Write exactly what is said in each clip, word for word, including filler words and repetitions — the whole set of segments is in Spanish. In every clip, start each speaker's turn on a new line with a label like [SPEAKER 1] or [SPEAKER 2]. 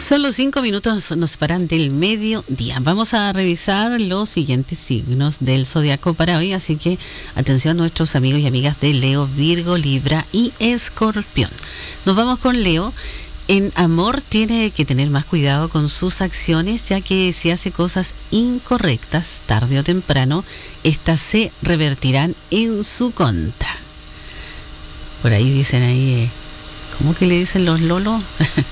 [SPEAKER 1] Solo cinco minutos nos separan del mediodía. Vamos a revisar los siguientes signos del zodiaco para hoy, así que atención a nuestros amigos y amigas de Leo, Virgo, Libra y Escorpión. Nos vamos con Leo. En amor tiene que tener más cuidado con sus acciones, ya que si hace cosas incorrectas, tarde o temprano, estas se revertirán en su contra. Por ahí dicen ahí, eh, ¿cómo que le dicen los lolos?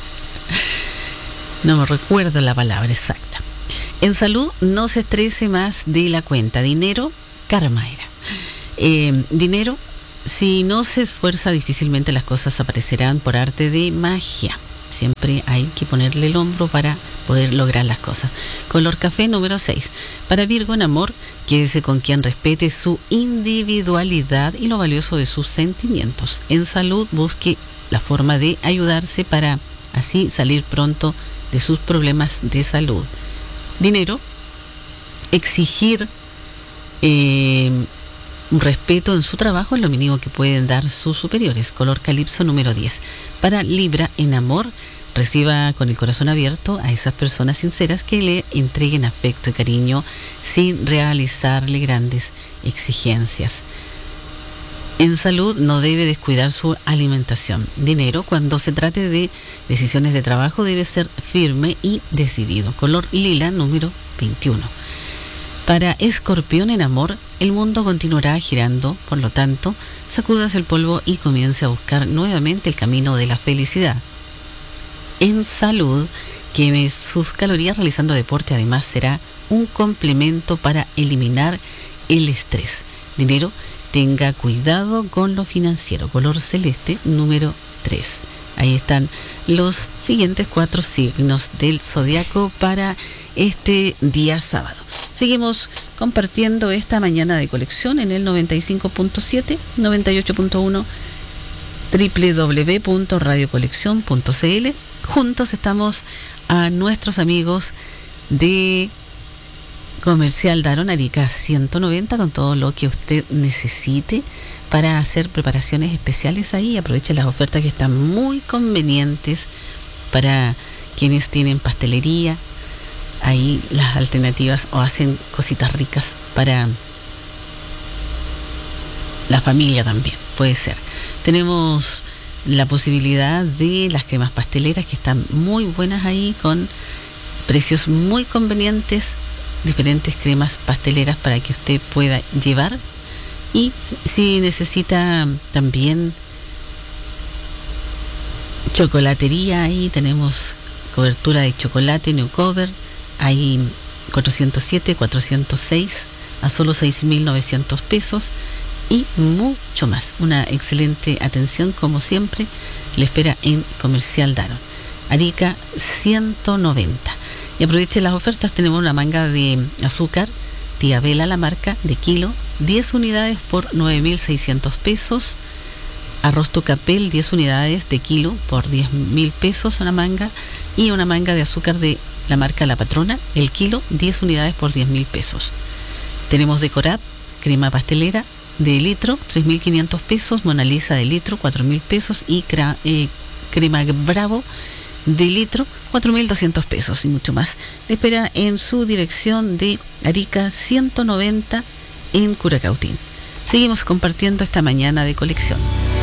[SPEAKER 1] No me recuerdo la palabra exacta. En salud, no se estrese más de la cuenta. Dinero, karma era. Eh, dinero, si no se esfuerza, difícilmente las cosas aparecerán por arte de magia. Siempre hay que ponerle el hombro para poder lograr las cosas. Color café número seis. Para Virgo, en amor, quédese con quien respete su individualidad y lo valioso de sus sentimientos. En salud, busque la forma de ayudarse para así salir pronto de sus problemas de salud. Dinero, exigir eh, un respeto en su trabajo es lo mínimo que pueden dar sus superiores. Color calipso número diez. Para Libra, en amor, reciba con el corazón abierto a esas personas sinceras que le entreguen afecto y cariño sin realizarle grandes exigencias. En salud, no debe descuidar su alimentación. Dinero, cuando se trate de decisiones de trabajo, debe ser firme y decidido. Color lila número veintiuno. Para Escorpión, en amor, el mundo continuará girando, por lo tanto, sacúdase el polvo y comience a buscar nuevamente el camino de la felicidad. En salud, queme sus calorías realizando deporte, además será un complemento para eliminar el estrés. Dinero, tenga cuidado con lo financiero. Color celeste número tres. Ahí están los siguientes cuatro signos del zodiaco para este día sábado. Seguimos compartiendo esta mañana de colección en el noventa y cinco punto siete, noventa y ocho punto uno, doble u doble u doble u punto radio colección punto c l. Juntos estamos a nuestros amigos de Comercial Daron Arica ciento noventa con todo lo que usted necesite para hacer preparaciones especiales ahí. Aproveche las ofertas que están muy convenientes para quienes tienen pastelería. Ahí las alternativas o hacen cositas ricas para la familia también, puede ser. Tenemos la posibilidad de las cremas pasteleras que están muy buenas ahí con precios muy convenientes. Diferentes cremas pasteleras para que usted pueda llevar, y si necesita también chocolatería, ahí tenemos cobertura de chocolate New Cover, hay cuatrocientos siete, cuatrocientos seis a solo seis mil novecientos pesos y mucho más. Una excelente atención como siempre le espera en Comercial Daron Arica ciento noventa. Y aproveche las ofertas. Tenemos una manga de azúcar Tía Vela, la marca, de kilo, diez unidades por nueve mil seiscientos pesos. Arroz Tucapel, diez unidades de kilo por diez mil pesos una manga. Y una manga de azúcar de la marca La Patrona, el kilo, diez unidades por diez mil pesos. Tenemos Decorab, crema pastelera de litro, tres mil quinientos pesos. Mona Lisa de litro, cuatro mil pesos. Y cra, eh, crema Bravo de litro, cuatro mil doscientos pesos y mucho más. Le espera en su dirección de Arica ciento noventa en Curacautín. Seguimos compartiendo esta mañana de colección.